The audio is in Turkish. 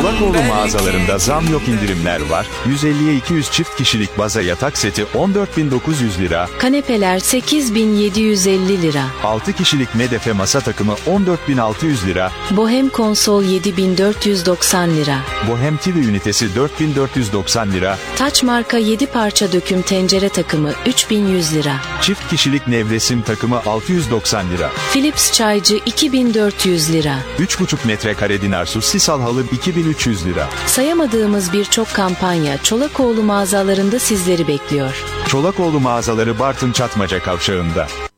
Çolakoğlu mağazalarında zam yok, indirimler var. 150'ye 200 çift kişilik baza yatak seti 14.900 lira. Kanepeler 8.750 lira. 6 kişilik medefe masa takımı 14.600 lira. Bohem konsol 7.490 lira. Bohem TV ünitesi 4.490 lira. Taç marka 7 parça döküm tencere takımı 3.100 lira. Çift kişilik nevresim takımı 690 lira. Philips çaycı 2.400 lira. 3,5 metrekare Dinarsu sisal halı 2.300 lira. Sayamadığımız birçok kampanya Çolakoğlu mağazalarında sizleri bekliyor. Çolakoğlu mağazaları Bartın Çatmaca Kavşağı'nda.